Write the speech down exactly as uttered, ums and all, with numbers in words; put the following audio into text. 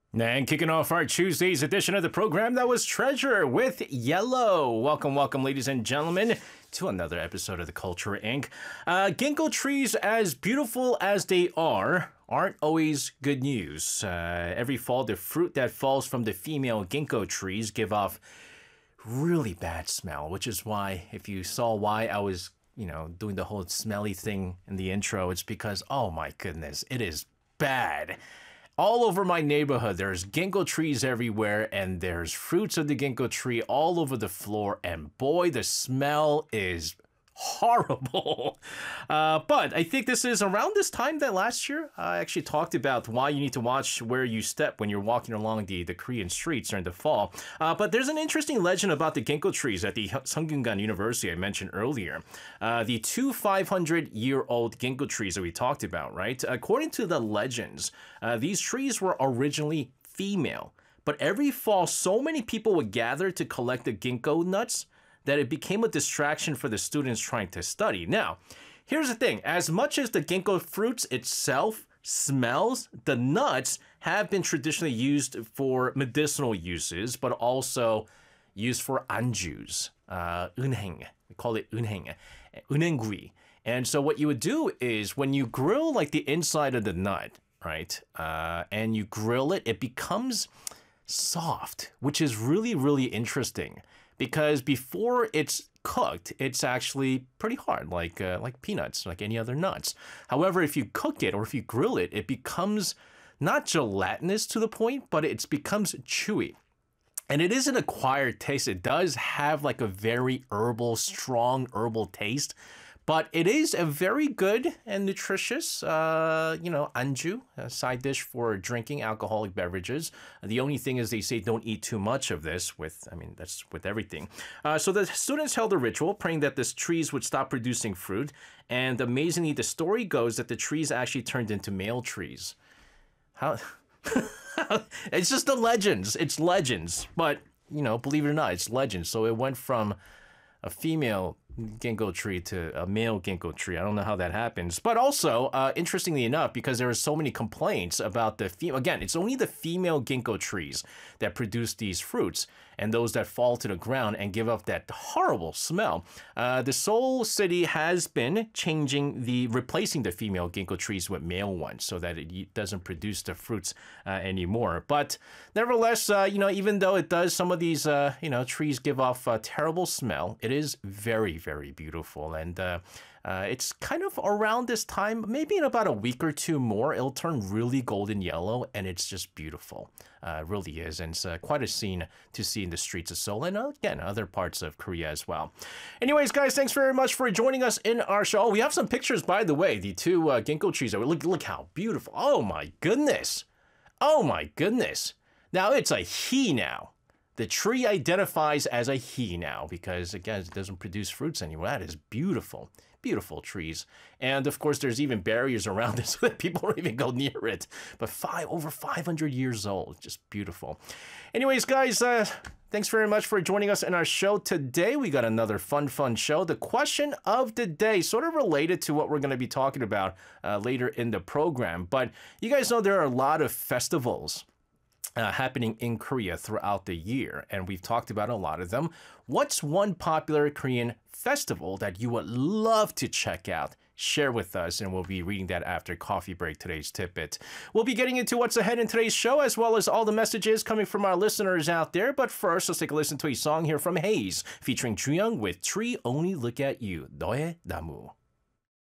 And kicking off our Tuesday's edition of the program, that was Treasure with Yellow. Welcome, welcome, ladies and gentlemen, to another episode of The Culture Incorporated. Uh, ginkgo trees, as beautiful as they are, aren't always good news. Uh, every fall, the fruit that falls from the female ginkgo trees give off really bad smell, which is why, if you saw why I was, you know, doing the whole smelly thing in the intro, it's because, oh my goodness, it is bad. All over my neighborhood, there's ginkgo trees everywhere, and there's fruits of the ginkgo tree all over the floor, and boy, the smell is horrible. Uh, but I think this is around this time that last year I actually talked about why you need to watch where you step when you're walking along the, the Korean streets during the fall. Uh, but there's an interesting legend about the ginkgo trees at the Sungkyunkwan University I mentioned earlier. Uh, the two five hundred year old ginkgo trees that we talked about, right? According to the legends, uh, these trees were originally female. But every fall, so many people would gather to collect the ginkgo nuts that it became a distraction for the students trying to study. Now, here's the thing. As much as the ginkgo fruits itself smells, the nuts have been traditionally used for medicinal uses, but also used for anjus, uh, unheng. We call it unheng, unenggui. And so what you would do is when you grill like the inside of the nut, right, uh, and you grill it, it becomes soft, which is really, really interesting. Because before it's cooked, it's actually pretty hard, like uh, like peanuts, like any other nuts. However, if you cook it or if you grill it, it becomes not gelatinous to the point, but it becomes chewy. And it is an acquired taste. It does have like a very herbal, strong herbal taste. But it is a very good and nutritious, uh, you know, anju, a side dish for drinking alcoholic beverages. The only thing is they say don't eat too much of this with, I mean, that's with everything. Uh, so the students held a ritual praying that the trees would stop producing fruit. And amazingly, the story goes that the trees actually turned into male trees. How? It's just the legends. It's legends. But, you know, believe it or not, it's legends. So it went from a female ginkgo tree to a male ginkgo tree. I don't know how that happens. But also, uh, interestingly enough, because there are so many complaints about the female, again, it's only the female ginkgo trees that produce these fruits and those that fall to the ground and give off that horrible smell. Uh, the Seoul city has been changing the, replacing the female ginkgo trees with male ones so that it doesn't produce the fruits uh, anymore. But nevertheless, uh, you know, even though it does, some of these, uh, you know, trees give off a terrible smell, it is very, very beautiful. And uh, uh, it's kind of around this time, maybe in about a week or two more, it'll turn really golden yellow, and it's just beautiful. Uh, it really is. And it's uh, quite a scene to see in the streets of Seoul and, uh, again, other parts of Korea as well. Anyways, guys, thanks very much for joining us in our show. Oh, we have some pictures, by the way, the two uh, ginkgo trees. Look, look how beautiful. Oh, my goodness. Oh, my goodness. Now, it's a he now. The tree identifies as a he now because, again, it doesn't produce fruits anymore. That is beautiful, beautiful trees. And, of course, there's even barriers around it so that people don't even go near it. But five, over five hundred years old, just beautiful. Anyways, guys, uh, thanks very much for joining us in our show today. We got another fun, fun show. The question of the day, sort of related to what we're going to be talking about uh, later in the program. But you guys know there are a lot of festivals Uh, happening in Korea throughout the year, and we've talked about a lot of them. What's one popular Korean festival that you would love to check out? Share with us, and we'll be reading that after coffee break, today's tidbit. We'll be getting into what's ahead in today's show, as well as all the messages coming from our listeners out there. But first, let's take a listen to a song here from Haze, featuring Jooyoung with Tree Only Look at You, 너의 나무.